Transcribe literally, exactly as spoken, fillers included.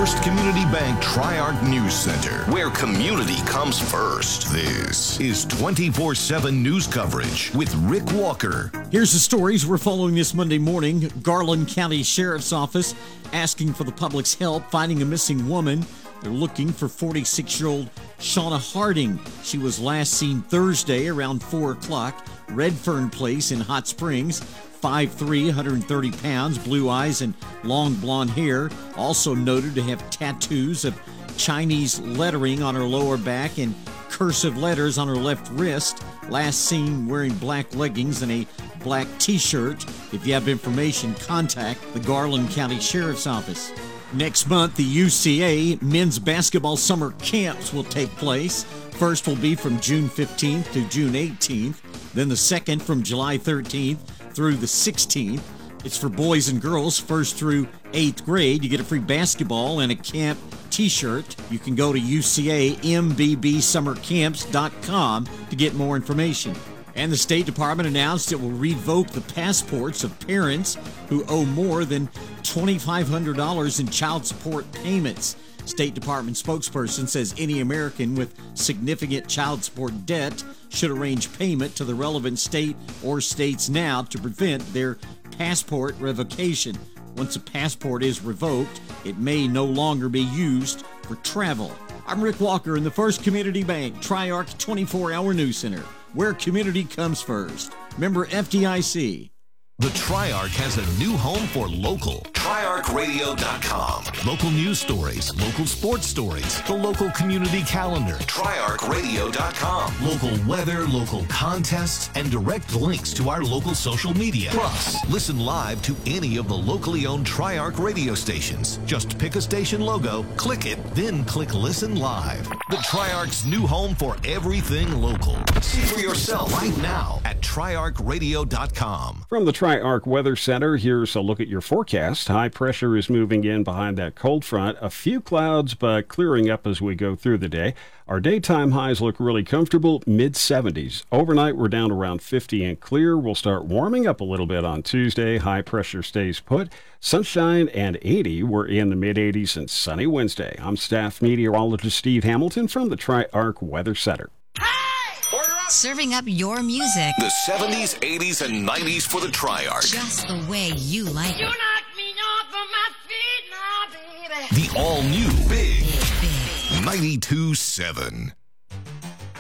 First Community Bank Tri-Arc News Center, where community comes first. This is twenty-four seven news coverage with Rick Walker. Here's the stories we're following this Monday morning. Garland County Sheriff's Office asking for the public's help finding a missing woman. They're looking for forty-six-year-old Shauna Harding. She was last seen Thursday around four o'clock, Redfern Place in Hot Springs. five foot three, one hundred thirty pounds, blue eyes, and long blonde hair. Also noted to have tattoos of Chinese lettering on her lower back and cursive letters on her left wrist. Last seen wearing black leggings and a black t-shirt. If you have information, contact the Garland County Sheriff's Office. Next month, the U C A men's basketball summer camps will take place. First will be from June fifteenth to June eighteenth. Then the second from July thirteenth through the sixteenth. It's for boys and girls first through eighth grade. You get a free basketball and a camp t-shirt. You can go to U C A M B B summer camps dot com to get more information. And the State Department announced it will revoke the passports of parents who owe more than two thousand five hundred dollars in child support payments. State Department spokesperson says any American with significant child support debt should arrange payment to the relevant state or states now to prevent their passport revocation. Once a passport is revoked, it may no longer be used for travel. I'm Rick Walker in the First Community Bank Tri-Arc twenty-four hour News Center, where community comes first. Member F D I C. The Tri-Arc has a new home for local. Tri Arc Radio dot com. Local news stories, local sports stories, the local community calendar. Tri Arc Radio dot com. Local weather, local contests, and direct links to our local social media. Plus, listen live to any of the locally owned Tri-Arc radio stations. Just pick a station logo, click it, then click Listen Live. The Tri-Arc's new home for everything local. See for yourself right now at Tri Arc Radio dot com. From the Tri-Arc Weather Center, here's a look at your forecast. High pressure is moving in behind that cold front. A few clouds, but clearing up as we go through the day. Our daytime highs look really comfortable, mid seventies. Overnight, we're down around fifty and clear. We'll start warming up a little bit on Tuesday. High pressure stays put. Sunshine and eighty. We're in the mid eighties and sunny Wednesday. I'm staff meteorologist Steve Hamilton from the Tri-Arc Weather Center. Serving up your music. The seventies, eighties, and nineties for the Tri-Arc. Just the way you like You it. knock me off of my feet now, baby. The all-new Big Big. ninety-two seven.